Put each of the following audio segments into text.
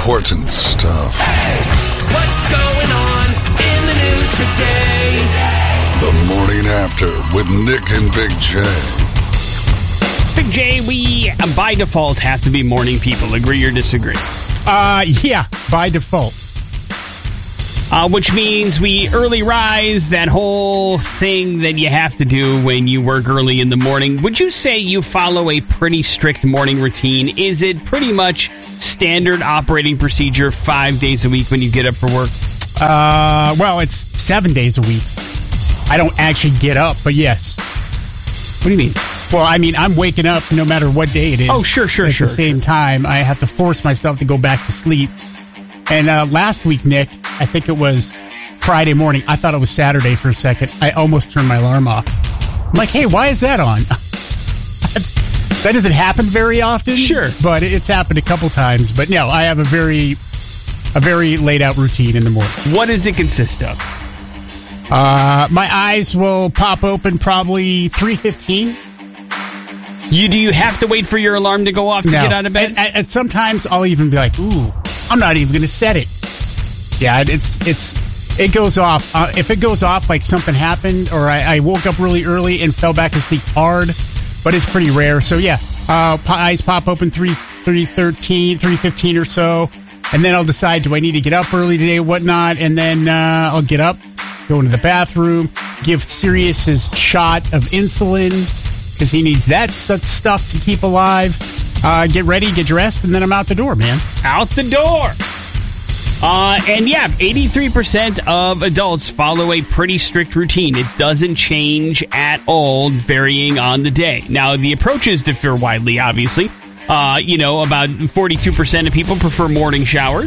important stuff. What's going on in the news today? The Morning After with Nick and Big J. Big J, we by default have to be morning people. Agree or disagree? Yeah, by default. Which means we early rise, that whole thing that you have to do when you work early in the morning. Would you say you follow a pretty strict morning routine? Is it pretty much standard operating procedure 5 days a week when you get up for work? Well, it's 7 days a week. I don't actually get up, but yes. What do you mean? Well, I mean, I'm waking up no matter what day it is. Oh, sure. At the same time, I have to force myself to go back to sleep. And last week, Nick, I think it was Friday morning. I thought it was Saturday for a second. I almost turned my alarm off. I'm like, hey, why is that on? That doesn't happen very often. Sure. But it's happened a couple times. But no, I have a very laid out routine in the morning. What does it consist of? My eyes will pop open probably 3:15. Do you have to wait for your alarm to go off to get out of bed? And sometimes I'll even be like, ooh, I'm not even going to set it. Yeah, it goes off. If it goes off like something happened or I woke up really early and fell back asleep hard, but it's pretty rare. So yeah, eyes pop open 3:15 or so, and then I'll decide, do I need to get up early today or whatnot? And then I'll get up, go into the bathroom, give Sirius his shot of insulin because he needs that stuff to keep alive. Get ready, get dressed, and then I'm out the door, man. Out the door. And yeah, 83% of adults follow a pretty strict routine. It doesn't change at all, varying on the day. Now, the approaches differ widely, obviously. About 42% of people prefer morning showers.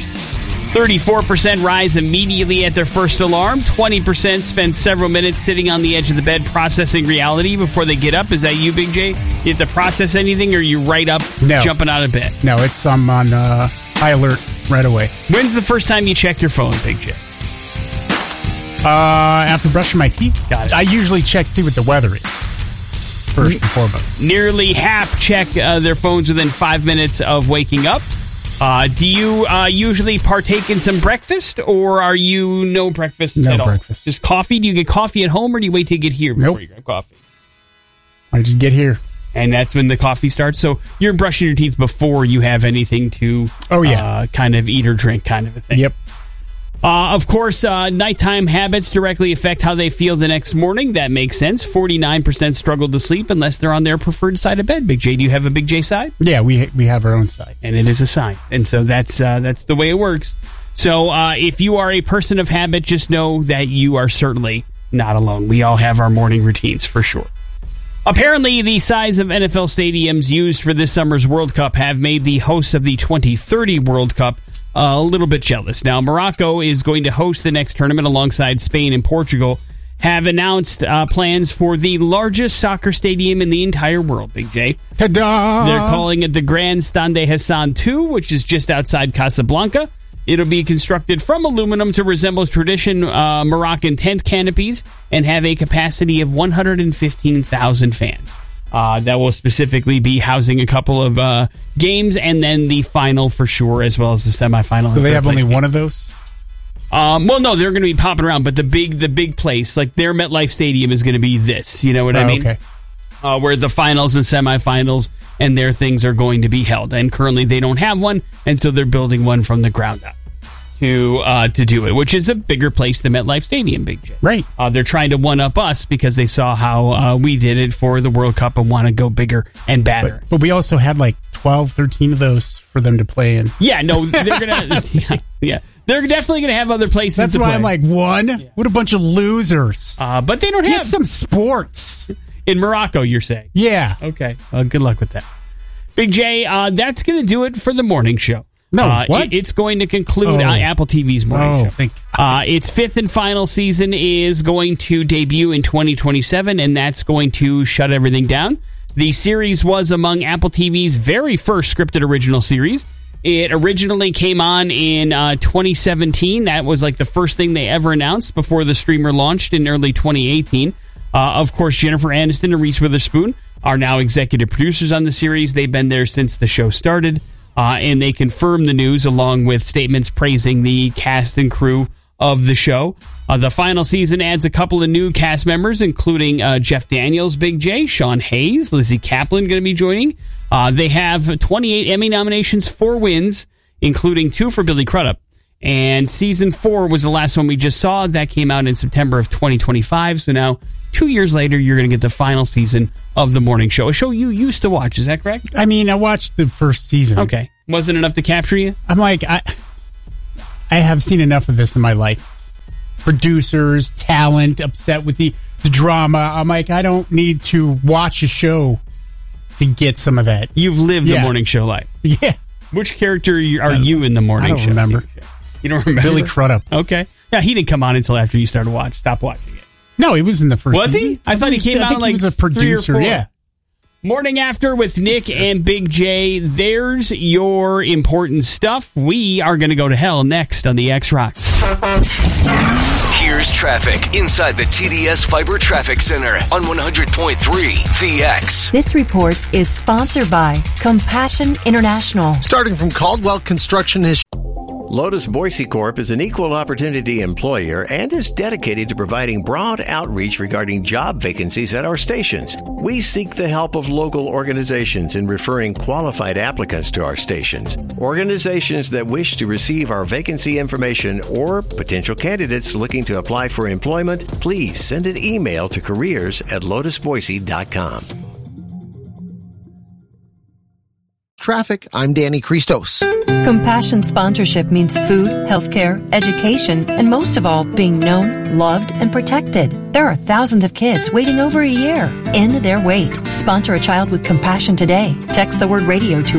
34% rise immediately at their first alarm. 20% spend several minutes sitting on the edge of the bed processing reality before they get up. Is that you, Big J? You have to process anything, or are you right up jumping out of bed? No, I'm on high alert right away. When's the first time you checked your phone, Big J? After brushing my teeth. Got it. I usually check to see what the weather is, first and foremost. Nearly half check their phones within 5 minutes of waking up. Do you usually partake in some breakfast, or are you no breakfast at all? No breakfast. Just coffee? Do you get coffee at home, or do you wait till you get here before you grab coffee? I just get here. And that's when the coffee starts? So you're brushing your teeth before you have anything to kind of eat or drink kind of a thing. Yep. Of course, nighttime habits directly affect how they feel the next morning. That makes sense. 49% struggle to sleep unless they're on their preferred side of bed. Big J, do you have a Big J side? Yeah, we have our own side. And it is a sign. And so that's the way it works. So if you are a person of habit, just know that you are certainly not alone. We all have our morning routines for sure. Apparently, the size of NFL stadiums used for this summer's World Cup have made the hosts of the 2030 World Cup a little bit jealous. Now, Morocco is going to host the next tournament alongside Spain and Portugal, have announced plans for the largest soccer stadium in the entire world, Big J. Ta-da! They're calling it the Grand Stade Hassan II, which is just outside Casablanca. It'll be constructed from aluminum to resemble traditional Moroccan tent canopies and have a capacity of 115,000 fans. That will specifically be housing a couple of games and then the final for sure, as well as the semifinal. Do they have only one of those? Well, no, they're going to be popping around, but the big place, like their MetLife Stadium, is going to be this. You know what I mean? Okay. Where the finals and semifinals and their things are going to be held. And currently they don't have one, and so they're building one from the ground up to do it, which is a bigger place than MetLife Stadium, Big J. Right. They're trying to one-up us because they saw how we did it for the World Cup and want to go bigger and badder. But we also had like 12, 13 of those for them to play in. Yeah, no, they're going to... yeah. They're definitely going to have other places That's to why play. I'm like, one? Yeah. What a bunch of losers. But they don't Get have... some sports. In Morocco, you're saying? Yeah. Okay. Good luck with that. Big J, that's going to do it for the morning show. No, what? It's going to conclude Apple TV's morning show. Its fifth and final season is going to debut in 2027, and that's going to shut everything down. The series was among Apple TV's very first scripted original series. It originally came on in 2017. That was like the first thing they ever announced before the streamer launched in early 2018. Of course, Jennifer Aniston and Reese Witherspoon are now executive producers on the series. They've been there since the show started. and they confirmed the news along with statements praising the cast and crew of the show. The final season adds a couple of new cast members, including Jeff Daniels, Big J, Sean Hayes, Lizzie Kaplan going to be joining. They have 28 Emmy nominations, 4 wins, including 2 for Billy Crudup. And season 4 was the last one we just saw. That came out in September of 2025. So now, 2 years later, you're going to get the final season of The Morning Show, a show you used to watch. Is that correct? I mean, I watched the first season. Okay. Wasn't enough to capture you? I'm like, I have seen enough of this in my life. Producers, talent, upset with the drama. I'm like, I don't need to watch a show to get some of that. You've lived the Morning Show life. Yeah. Which character are you in The Morning Show? I don't remember. You don't remember? Billy Crudup. Okay. Yeah, he didn't come on until after you started stop watching it. No, he was in the first season. Was he? I thought he came out like he was a producer. 3 or 4. Yeah. Morning After with Nick and Big J. There's your important stuff. We are going to go to hell next on the X-Rocks. Here's traffic inside the TDS Fiber Traffic Center on 100.3 The X. This report is sponsored by Compassion International. Starting from Caldwell Construction has... Lotus Boise Corp is an equal opportunity employer and is dedicated to providing broad outreach regarding job vacancies at our stations. We seek the help of local organizations in referring qualified applicants to our stations. Organizations that wish to receive our vacancy information or potential candidates looking to apply for employment, please send an email to careers@lotusboise.com. Traffic, I'm Danny Christos. Compassion sponsorship means food, healthcare, education, and most of all, being known, loved, and protected. There are thousands of kids waiting over a year. End their wait. Sponsor a child with compassion today. Text the word radio to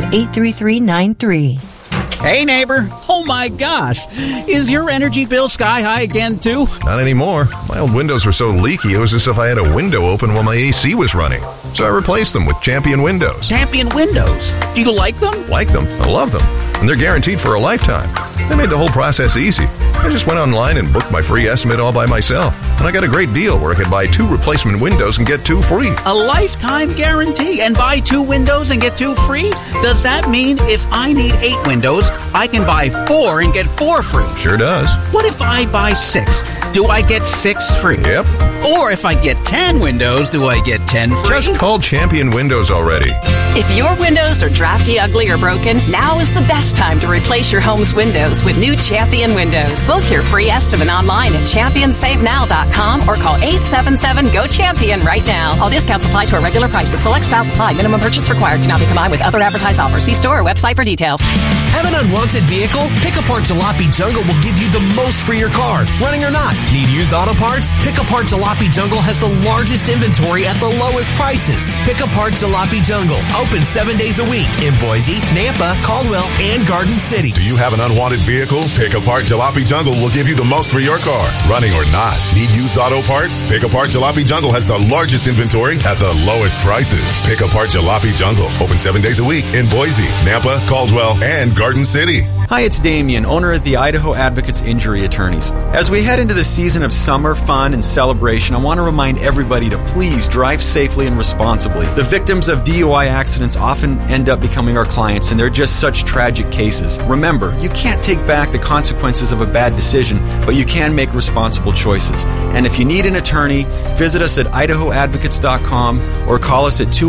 83393. Hey, neighbor. Oh, my gosh. Is your energy bill sky high again, too? Not anymore. My old windows were so leaky, it was as if I had a window open while my AC was running. So I replaced them with Champion Windows. Champion Windows? Do you like them? Like them. I love them. And they're guaranteed for a lifetime. They made the whole process easy. I just went online and booked my free estimate all by myself. And I got a great deal where I could buy 2 replacement windows and get 2 free. A lifetime guarantee and buy 2 windows and get 2 free? Does that mean if I need 8 windows, I can buy 4 and get 4 free? Sure does. What if I buy 6? Do I get 6 free? Yep. Or if I get 10 windows, do I get 10 free? Just call Champion Windows already. If your windows are drafty, ugly, or broken, now is the best time to replace your home's windows with new Champion Windows. Book your free estimate online at championsavenow.com or call 877-GO-CHAMPION right now. All discounts apply to our regular prices. Select styles apply. Minimum purchase required. Cannot be combined with other advertised offers. See store or website for details. Have an unwanted vehicle? Pick Apart Jalopy Jungle will give you the most for your car, running or not. Need used auto parts? Pick Apart Jalopy Jungle has the largest inventory at the lowest prices. Pick Apart Jalopy Jungle. Open 7 days a week in Boise, Nampa, Caldwell, and Garden City. Do you have an unwanted vehicle? Pick Apart Jalopy Jungle will give you the most for your car, running or not. Need used auto parts? Pick Apart Jalopy Jungle has the largest inventory at the lowest prices. Pick Apart Jalopy Jungle. Open 7 days a week in Boise, Nampa, Caldwell, and Garden City. Hi, it's Damien, owner of the Idaho Advocates Injury Attorneys. As we head into the season of summer fun and celebration, I want to remind everybody to please drive safely and responsibly. The victims of DUI accidents often end up becoming our clients, and they're just such tragic cases. Remember, you can't take back the consequences of a bad decision, but you can make responsible choices. And if you need an attorney, visit us at idahoadvocates.com or call us at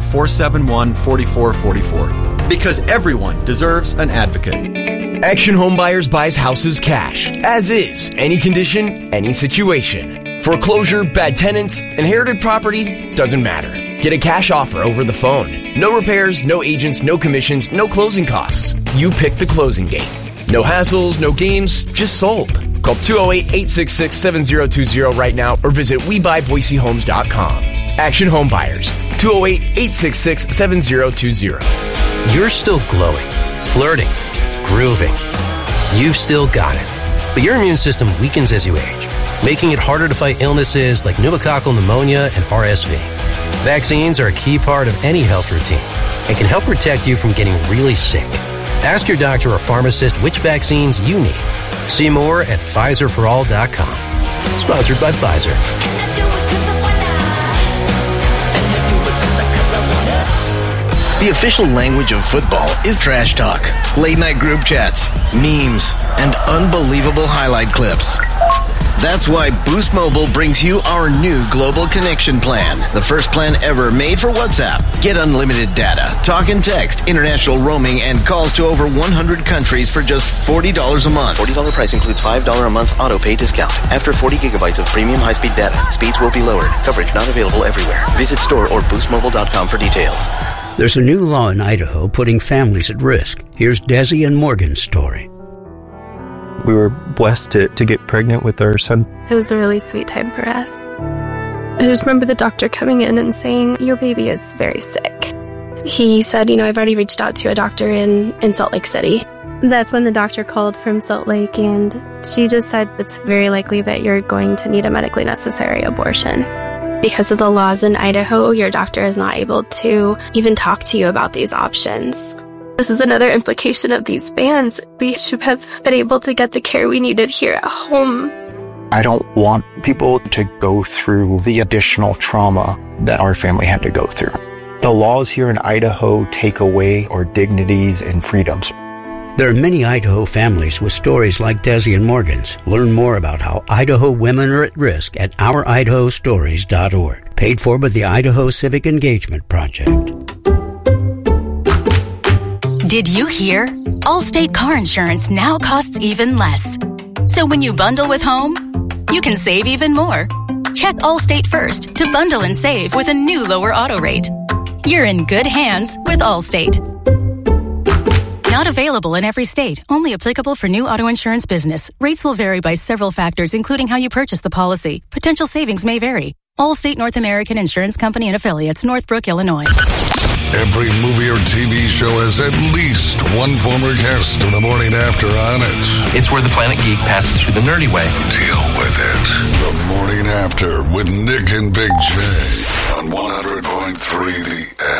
208-471-4444. Because everyone deserves an advocate. Action Home Buyers buys houses cash, as is, any condition, any situation. Foreclosure, bad tenants, inherited property, doesn't matter. Get a cash offer over the phone. No repairs, no agents, no commissions, no closing costs. You pick the closing date. No hassles, no games, just sold. Call 208-866-7020 right now or visit WeBuyBoiseHomes.com. Action Home Buyers, 208-866-7020. You're still glowing, flirting, grooving. You've still got it. But your immune system weakens as you age, making it harder to fight illnesses like pneumococcal pneumonia and RSV. Vaccines are a key part of any health routine and can help protect you from getting really sick. Ask your doctor or pharmacist which vaccines you need. See more at PfizerForAll.com. Sponsored by Pfizer. The official language of football is trash talk, late-night group chats, memes, and unbelievable highlight clips. That's why Boost Mobile brings you our new Global Connection Plan, the first plan ever made for WhatsApp. Get unlimited data, talk and text, international roaming, and calls to over 100 countries for just $40 a month. $40 price includes $5 a month auto pay discount. After 40 gigabytes of premium high-speed data, speeds will be lowered. Coverage not available everywhere. Visit store or boostmobile.com for details. There's a new law in Idaho putting families at risk. Here's Desi and Morgan's story. We were blessed to get pregnant with our son. It was a really sweet time for us. I just remember the doctor coming in and saying, your baby is very sick. He said, I've already reached out to a doctor in Salt Lake City. That's when the doctor called from Salt Lake, and she just said, it's very likely that you're going to need a medically necessary abortion. Because of the laws in Idaho, your doctor is not able to even talk to you about these options. This is another implication of these bans. We should have been able to get the care we needed here at home. I don't want people to go through the additional trauma that our family had to go through. The laws here in Idaho take away our dignities and freedoms. There are many Idaho families with stories like Desi and Morgan's. Learn more about how Idaho women are at risk at ouridahostories.org. Paid for by the Idaho Civic Engagement Project. Did you hear? Allstate car insurance now costs even less. So when you bundle with home, you can save even more. Check Allstate first to bundle and save with a new lower auto rate. You're in good hands with Allstate. Not available in every state. Only applicable for new auto insurance business. Rates will vary by several factors, including how you purchase the policy. Potential savings may vary. Allstate North American Insurance Company and Affiliates, Northbrook, Illinois. Every movie or TV show has at least one former guest in the morning after on it. It's where the Planet Geek passes through the nerdy way. Deal with it. The morning after with Nick and Big J on 100.3 The